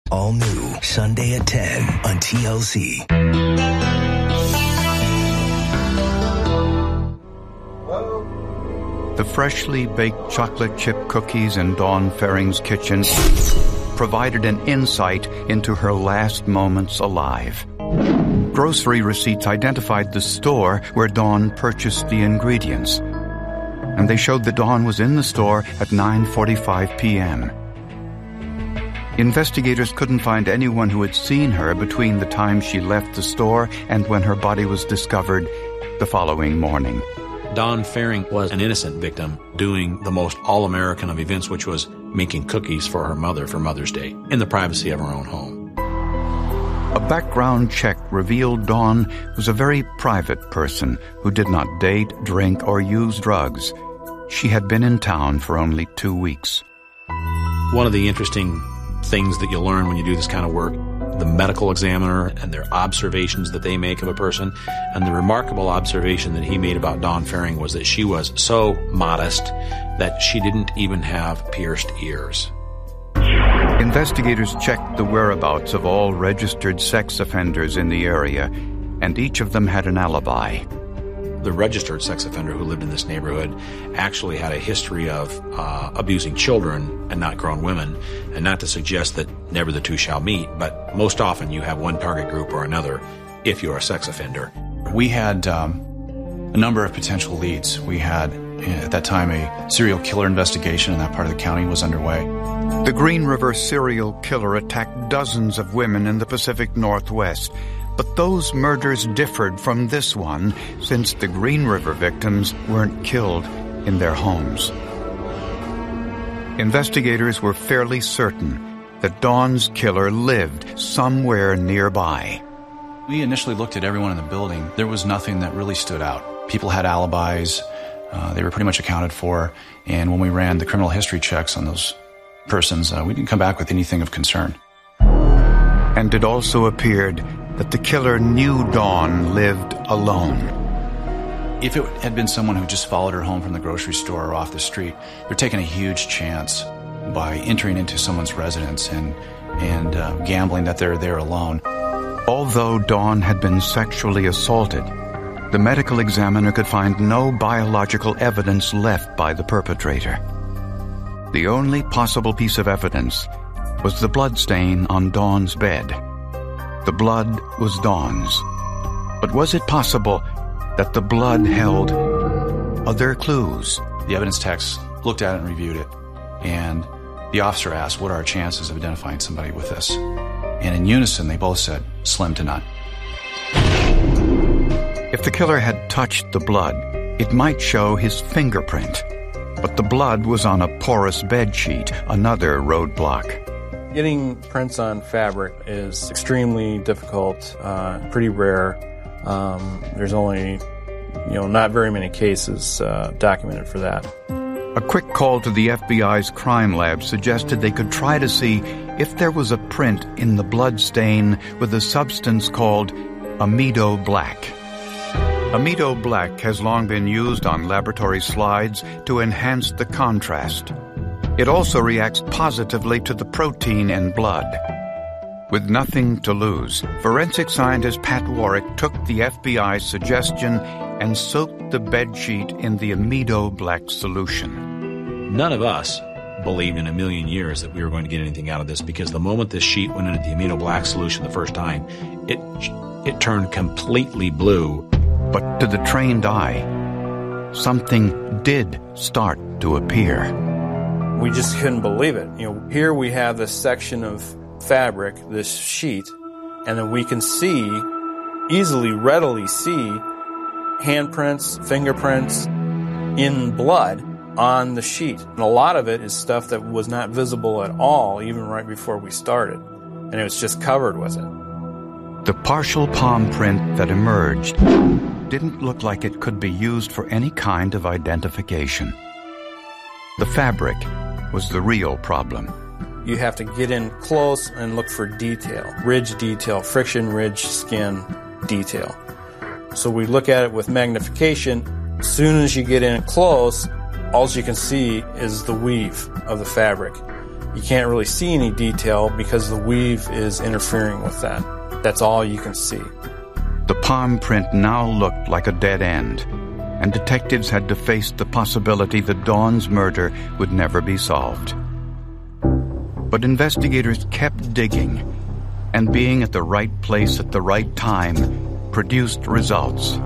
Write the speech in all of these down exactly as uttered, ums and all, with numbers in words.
All new Sunday at ten on T L C. The freshly baked chocolate chip cookies in Dawn Fering's kitchen provided an insight into her last moments alive. Grocery receipts identified the store where Dawn purchased the ingredients, and they showed that Dawn was in the store at nine forty-five p.m. Investigators couldn't find anyone who had seen her between the time she left the store and when her body was discovered the following morning. Dawn Fering was an innocent victim doing the most all-American of events, which was making cookies for her mother for Mother's Day in the privacy of her own home. A background check revealed Dawn was a very private person who did not date, drink, or use drugs. She had been in town for only two weeks. One of the interesting things that you learn when you do this kind of work, the medical examiner and their observations that they make of a person, and the remarkable observation that he made about Dawn Fering was that she was so modest that she didn't even have pierced ears. Investigators checked the whereabouts of all registered sex offenders in the area, and each of them had an alibi. The registered sex offender who lived in this neighborhood actually had a history of uh, abusing children and not grown women, and not to suggest that never the two shall meet, but most often you have one target group or another if you're a sex offender. We had um, a number of potential leads. We had, at that time, a serial killer investigation in that part of the county was underway. The Green River serial killer attacked dozens of women in the Pacific Northwest. But those murders differed from this one, since the Green River victims weren't killed in their homes. Investigators were fairly certain that Dawn's killer lived somewhere nearby. We initially looked at everyone in the building. There was nothing that really stood out. People had alibis. Uh, they were pretty much accounted for. And when we ran the criminal history checks on those persons, uh, we didn't come back with anything of concern. And it also appeared that the killer knew Dawn lived alone. If it had been someone who just followed her home from the grocery store or off the street, they're taking a huge chance by entering into someone's residence and, and uh, gambling that they're there alone. Although Dawn had been sexually assaulted, the medical examiner could find no biological evidence left by the perpetrator. The only possible piece of evidence was the blood stain on Dawn's bed. The blood was Dawn's. But was it possible that the blood held other clues? The evidence techs looked at it and reviewed it, and the officer asked, what are our chances of identifying somebody with this? And in unison, they both said, slim to none. If the killer had touched the blood, it might show his fingerprint. But the blood was on a porous bedsheet, another roadblock. Getting prints on fabric is extremely difficult, uh, pretty rare. Um, there's only, you know, not very many cases uh, documented for that. A quick call to the F B I's crime lab suggested they could try to see if there was a print in the blood stain with a substance called amido black. Amido black has long been used on laboratory slides to enhance the contrast. It also reacts positively to the protein in blood. With nothing to lose, forensic scientist Pat Warwick took the F B I's suggestion and soaked the bedsheet in the amido black solution. None of us believed in a million years that we were going to get anything out of this, because the moment this sheet went into the amido black solution the first time, it it turned completely blue. But to the trained eye, something did start to appear. We just couldn't believe it. You know, here we have this section of fabric, this sheet, and then we can see, easily, readily see, handprints, fingerprints in blood on the sheet. And a lot of it is stuff that was not visible at all, even right before we started. And it was just covered with it. The partial palm print that emerged didn't look like it could be used for any kind of identification. The fabric was the real problem. You have to get in close and look for detail, ridge detail, friction ridge skin detail. So we look at it with magnification. As soon as you get in close, all you can see is the weave of the fabric. You can't really see any detail because the weave is interfering with that. That's all you can see. The palm print now looked like a dead end, and detectives had to face the possibility that Dawn's murder would never be solved. But investigators kept digging, and being at the right place at the right time produced results.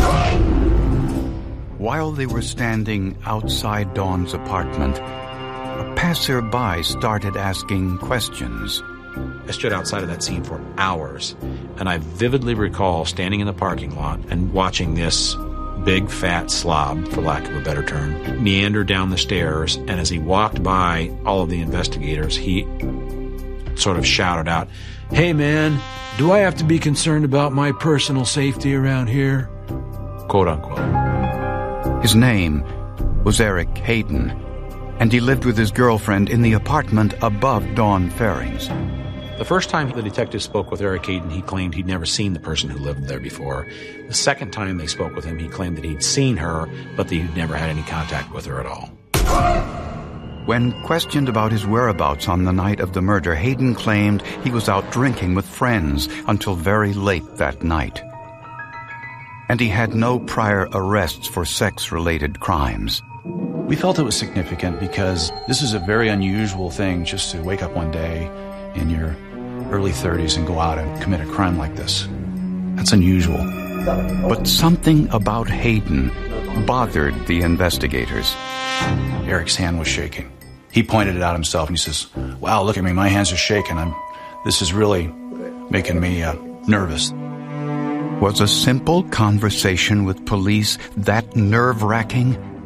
While they were standing outside Dawn's apartment, a passerby started asking questions. I stood outside of that scene for hours, and I vividly recall standing in the parking lot and watching this big fat slob, for lack of a better term, meander down the stairs, and as he walked by all of the investigators, he sort of shouted out, "Hey man, do I have to be concerned about my personal safety around here?" Quote unquote. His name was Eric Hayden, and he lived with his girlfriend in the apartment above Dawn Fering's. The first time the detective spoke with Eric Hayden, he claimed he'd never seen the person who lived there before. The second time they spoke with him, he claimed that he'd seen her, but that he'd never had any contact with her at all. When questioned about his whereabouts on the night of the murder, Hayden claimed he was out drinking with friends until very late that night. And he had no prior arrests for sex-related crimes. We felt it was significant because this is a very unusual thing, just to wake up one day in your early thirties and go out and commit a crime like this. That's unusual. But something about Hayden bothered the investigators. Eric's hand was shaking. He pointed it out himself and he says, "Wow, look at me, my hands are shaking. I'm, this is really making me uh, nervous." Was a simple conversation with police that nerve-wracking?